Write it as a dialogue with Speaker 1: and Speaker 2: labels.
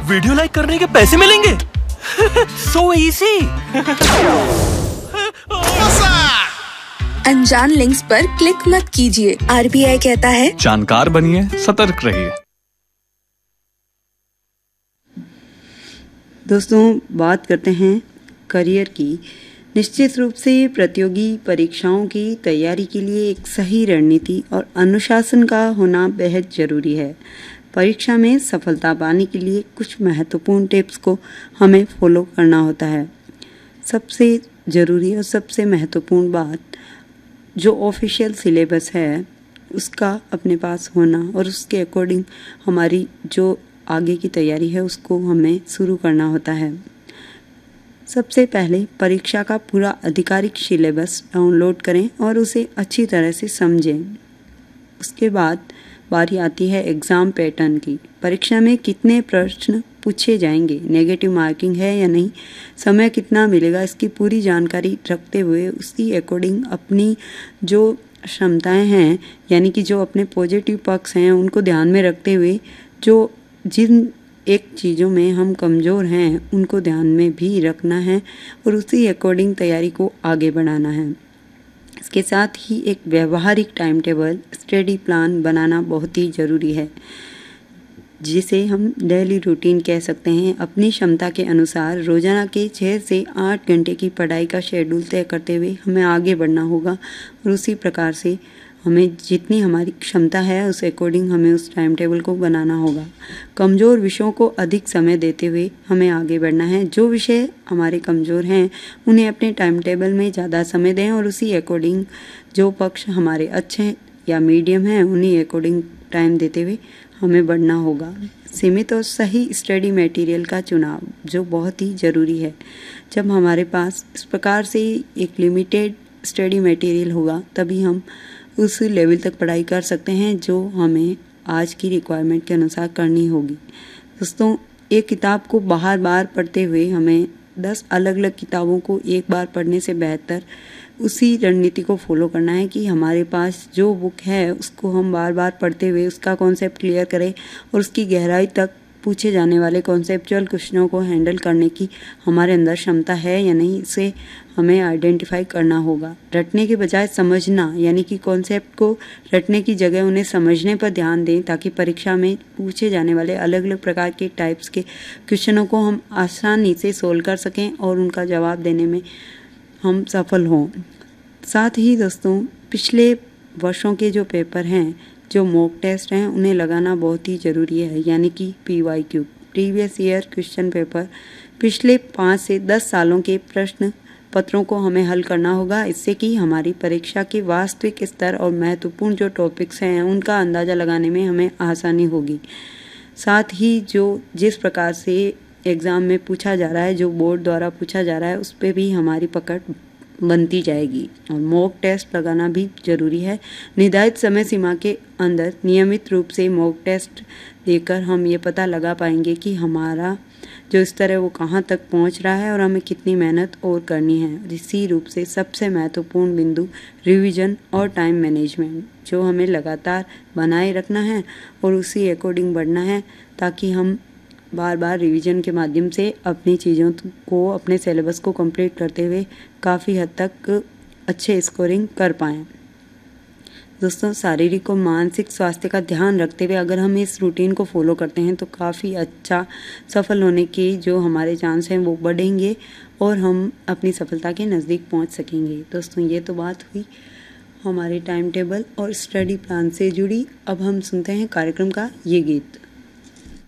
Speaker 1: Video like करने के पैसे मिलेंगे? So easy.
Speaker 2: अनजान लिंक्स पर क्लिक मत कीजिए। RBI कहता है
Speaker 3: जानकार बनिए, सतर्क रहिए।
Speaker 4: दोस्तों, बात करते हैं करियर की। निश्चित रूप से प्रतियोगी परीक्षाओं की तैयारी के लिए एक सही रणनीति और अनुशासन का होना बेहद ज़रूरी है। परीक्षा में सफलता पाने के लिए कुछ महत्वपूर्ण टिप्स को हमें फॉलो करना होता है। सबसे ज़रूरी और सबसे महत्वपूर्ण बात, जो ऑफिशियल सिलेबस है उसका अपने पास होना और उसके अकॉर्डिंग हमारी जो आगे की तैयारी है उसको हमें शुरू करना होता है। सबसे पहले परीक्षा का पूरा आधिकारिक सिलेबस डाउनलोड करें और उसे अच्छी तरह से समझें। उसके बाद बारी आती है एग्ज़ाम पैटर्न की। परीक्षा में कितने प्रश्न पूछे जाएंगे, नेगेटिव मार्किंग है या नहीं, समय कितना मिलेगा, इसकी पूरी जानकारी रखते हुए उसकी अकॉर्डिंग अपनी जो क्षमताएं हैं यानी कि जो अपने पॉजिटिव पक्ष हैं उनको ध्यान में रखते हुए जो जिन एक चीज़ों में हम कमज़ोर हैं उनको ध्यान में भी रखना है और उसी अकॉर्डिंग तैयारी को आगे बढ़ाना है। इसके साथ ही एक व्यवहारिक टाइम टेबल, स्टडी प्लान बनाना बहुत ही ज़रूरी है, जिसे हम डेली रूटीन कह सकते हैं। अपनी क्षमता के अनुसार रोज़ाना के 6 से 8 घंटे की पढ़ाई का शेड्यूल तय करते हुए हमें आगे बढ़ना होगा और उसी प्रकार से हमें जितनी हमारी क्षमता है उस अकॉर्डिंग हमें उस टाइम टेबल को बनाना होगा। कमज़ोर विषयों को अधिक समय देते हुए हमें आगे बढ़ना है। जो विषय हमारे कमज़ोर हैं उन्हें अपने टाइम टेबल में ज़्यादा समय दें और उसी अकॉर्डिंग जो पक्ष हमारे अच्छे या मीडियम हैं उन्हीं अकॉर्डिंग टाइम देते हुए हमें बढ़ना होगा। सीमित और सही स्टडी मटेरियल का चुनाव जो बहुत ही ज़रूरी है। जब हमारे पास इस प्रकार से एक लिमिटेड स्टडी मटेरियल होगा तभी हम उस लेवल तक पढ़ाई कर सकते हैं जो हमें आज की रिक्वायरमेंट के अनुसार करनी होगी। दोस्तों, एक किताब को बार बार पढ़ते हुए हमें 10 अलग अलग किताबों को एक बार पढ़ने से बेहतर उसी रणनीति को फॉलो करना है कि हमारे पास जो बुक है उसको हम बार बार पढ़ते हुए उसका कॉन्सेप्ट क्लियर करें और उसकी गहराई तक पूछे जाने वाले कॉन्सेप्चुअल क्वेश्चनों को हैंडल करने की हमारे अंदर क्षमता है या नहीं, इसे हमें आइडेंटिफाई करना होगा। रटने के बजाय समझना यानी कि कॉन्सेप्ट को रटने की जगह उन्हें समझने पर ध्यान दें ताकि परीक्षा में पूछे जाने वाले अलग अलग प्रकार के टाइप्स के क्वेश्चनों को हम आसानी से सोल्व कर सकें और उनका जवाब देने में हम सफल हों। साथ ही दोस्तों, पिछले वर्षों के जो पेपर हैं, जो मॉक टेस्ट हैं, उन्हें लगाना बहुत ही ज़रूरी है यानी कि PYQ, previous year question paper. पिछले 5 से 10 सालों के प्रश्न पत्रों को हमें हल करना होगा। इससे कि हमारी परीक्षा के वास्तविक स्तर और महत्वपूर्ण जो टॉपिक्स हैं उनका अंदाज़ा लगाने में हमें आसानी होगी। साथ ही जो जिस प्रकार से एग्ज़ाम में पूछा जा रहा है, जो बोर्ड द्वारा पूछा जा रहा है, उस पर भी हमारी पकड़ बनती जाएगी। और मॉक टेस्ट लगाना भी ज़रूरी है। निर्धारित समय सीमा के अंदर नियमित रूप से मॉक टेस्ट देकर हम ये पता लगा पाएंगे कि हमारा जो स्तर है वो कहाँ तक पहुँच रहा है और हमें कितनी मेहनत और करनी है। इसी रूप से सबसे महत्वपूर्ण बिंदु रिवीजन और टाइम मैनेजमेंट जो हमें लगातार बनाए रखना है और उसी अकॉर्डिंग बढ़ना है ताकि हम बार बार रिवीजन के माध्यम से अपनी चीज़ों को, अपने सिलेबस को कंप्लीट करते हुए काफ़ी हद तक अच्छे स्कोरिंग कर पाएँ। दोस्तों, शारीरिक और मानसिक स्वास्थ्य का ध्यान रखते हुए अगर हम इस रूटीन को फॉलो करते हैं तो काफ़ी अच्छा सफल होने की जो हमारे चांस हैं वो बढ़ेंगे और हम अपनी सफलता के नज़दीक पहुंच सकेंगे। दोस्तों, ये तो बात हुई हमारे टाइम टेबल और स्टडी प्लान से जुड़ी। अब हम सुनते हैं कार्यक्रम का ये गीत।